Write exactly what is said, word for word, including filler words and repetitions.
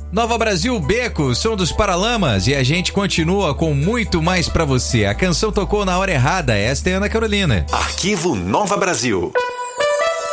Nova Brasil, Beco, som dos Paralamas, e a gente continua com muito mais pra você. A canção tocou na hora errada, esta é Ana Carolina. Arquivo Nova Brasil.